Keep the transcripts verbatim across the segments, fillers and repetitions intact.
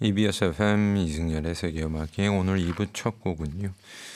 이비에스 에프엠 이승열의 세계음악여행 오늘 이 부 첫 곡은요.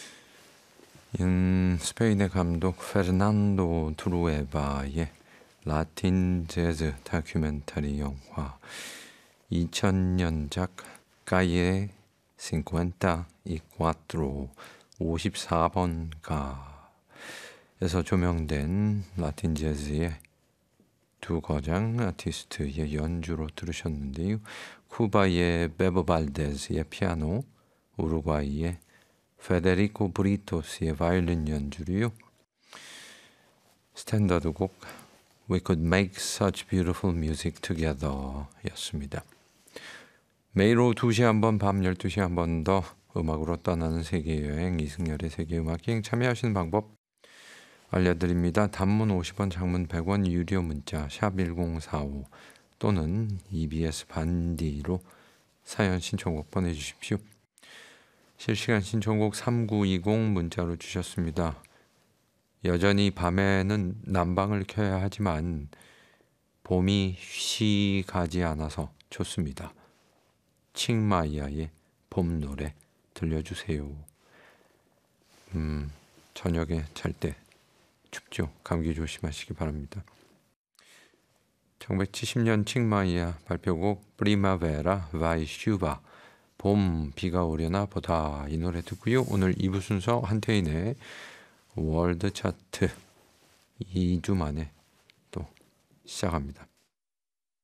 음, 스페인의 감독 페르난도 트루에바의 라틴 재즈 다큐멘터리 영화 이천 년작 가예 오십사 이 꽈트로 오십사 번 가에서 조명된 라틴 재즈의 두 거장 아티스트의 연주로 들으셨는데요. 쿠바의 베보 발데스의 피아노, 우루과이의 페데리코 브리토스의 바이올린 연주로요. 스탠다드 곡 We Could Make Such Beautiful Music Together 였습니다. 매일 오후 두 시에 한 번, 밤 열두 시에 한 번 더 음악으로 떠나는 세계여행 이승열의 세계음악여행 참여하시는 방법 알려드립니다. 단문 오십 원, 장문 백 원, 유료 문자 샵 일공사오 또는 이비에스 반디로 사연 신청곡 보내주십시오. 실시간 신청곡 삼구이공 문자로 주셨습니다. 여전히 밤에는 난방을 켜야 하지만 봄이 쉬가지 않아서 좋습니다. 칭마이아의 봄 노래 들려주세요. 음, 저녁에 잘 때 춥죠. 감기 조심하시기 바랍니다. 천구백칠십 년 칭마이아 발표곡 프리마베라 바이슈바 봄 비가 오려나 보다 이 노래 듣고요. 오늘 이 부 순서 한태인의 월드 차트 이 주 만에 또 시작합니다.